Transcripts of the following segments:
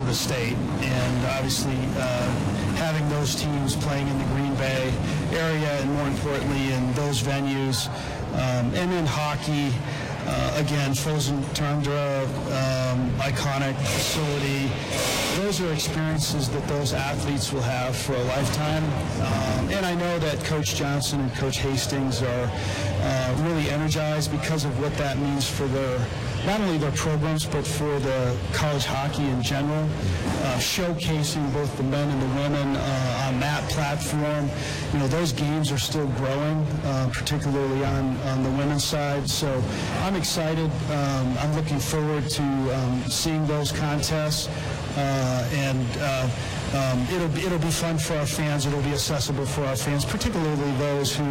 the state. And obviously having those teams playing in the Green Bay area and more importantly in those venues, and then hockey, again, Frozen Tundra, iconic facility. Those are experiences that those athletes will have for a lifetime. And I know that Coach Johnson and Coach Hastings are really energized because of what that means for not only their programs, but for the college hockey in general, showcasing both the men and the women on that platform. You know, those games are still growing, particularly on the women's side. So I'm excited. I'm looking forward to seeing those contests. It'll be fun for our fans. It'll be accessible for our fans, particularly those who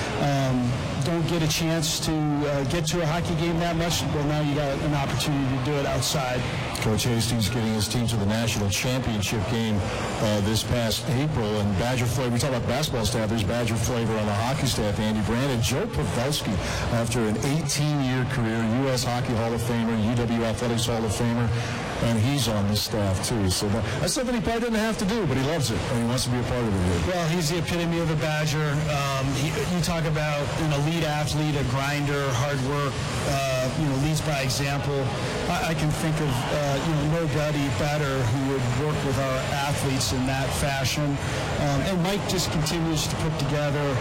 don't get a chance to get to a hockey game that much. Well, now you got an opportunity to do it outside. Coach Hastings getting his team to the national championship game this past April, and Badger flavor. We talk about basketball staff. There's Badger flavor on the hockey staff. Andy Brandon, Joe Pavelski, after an 18-year career, U.S. Hockey Hall of Famer, UW Athletics Hall of Famer, and he's on the staff too. So that's something he probably didn't have to do, but he loves it and he wants to be a part of it. Well, he's the epitome of a Badger. You talk about an elite athlete, a grinder, hard work. Leads by example. I can think of nobody better who would work with our athletes in that fashion. And Mike just continues to put together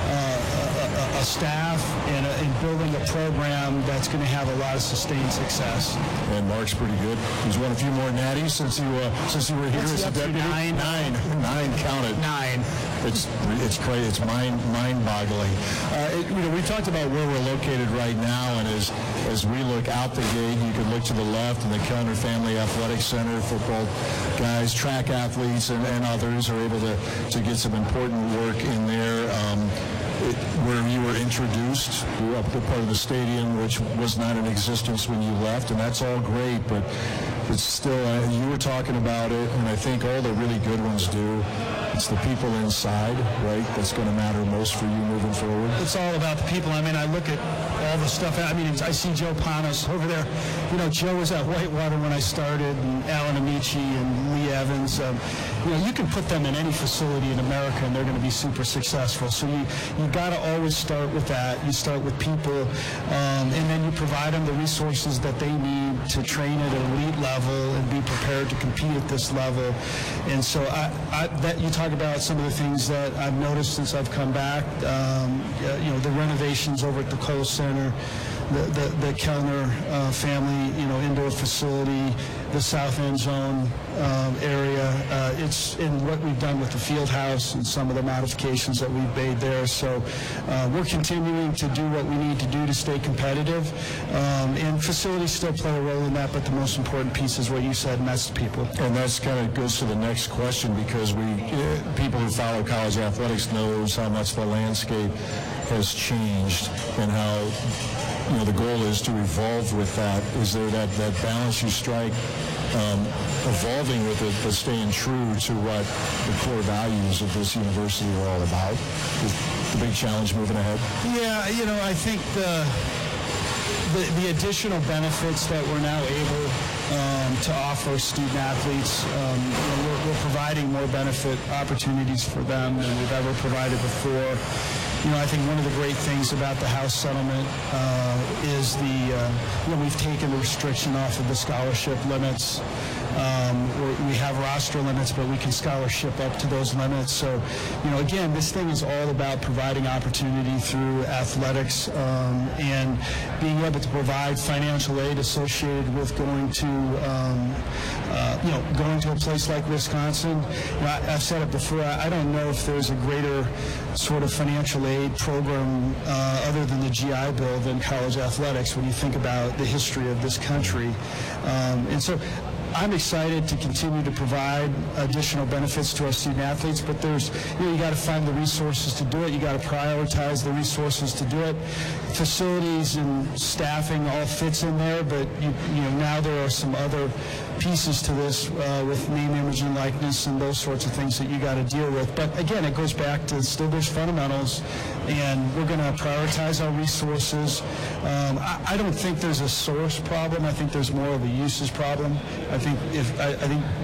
a staff and building a program that's going to have a lot of sustained success. And Mark's pretty good. He's won a few more natties since you were here as a deputy. Nine counted. Nine. It's crazy. It's mind-boggling. We talked about where we're located right now, and as we look out the gate, you can look to the left, and the Kellner Family Athletic Center, football guys, track athletes, and others are able to get some important work in there. Where you were introduced, you were up to part of the stadium, which was not in existence when you left, and that's all great, but it's still, you were talking about it, and I think all the really good ones do. It's the people inside, right, that's going to matter most for you moving forward. It's all about the people. I mean, I look at all the stuff. I mean, I see Joe Panos over there. Joe was at Whitewater when I started, and Alan Amici and Lee Evans. You can put them in any facility in America, and they're going to be super successful. So you got to always start with that. You start with people, and then you provide them the resources that they need to train at an elite level and be prepared to compete at this level. And so that you talk about some of the things that I've noticed since I've come back. The renovations over at the Kohl Center, the Kellner family, indoor facility, the South End Zone area. It's in what we've done with the field house and some of the modifications that we've made there. So we're continuing to do what we need to do to stay competitive. And facilities still play a role in that, but the most important piece is what you said, and that's the people. And that's kind of goes to the next question, because people who follow college athletics knows how much the landscape has changed and how the goal is to evolve with that. Is there that balance you strike, evolving with it, but staying true to what the core values of this university are all about? The big challenge moving ahead? Yeah, I think the additional benefits that we're now able to offer student athletes, we're providing more benefit opportunities for them than we've ever provided before. I think one of the great things about the House settlement is we've taken the restriction off of the scholarship limits. We have roster limits, but we can scholarship up to those limits. So, again, this thing is all about providing opportunity through athletics and being able to provide financial aid associated with going to a place like Wisconsin. I've said it before. I don't know if there's a greater sort of financial aid program other than the GI Bill than college athletics when you think about the history of this country. And so I'm excited to continue to provide additional benefits to our student athletes, but you got to find the resources to do it. You got to prioritize the resources to do it. Facilities and staffing all fits in there, but now there are some other pieces to this with name, image, and likeness and those sorts of things that you got to deal with. But again, it goes back to still there's fundamentals, and we're going to prioritize our resources. I don't think there's a source problem. I think there's more of a uses problem. I think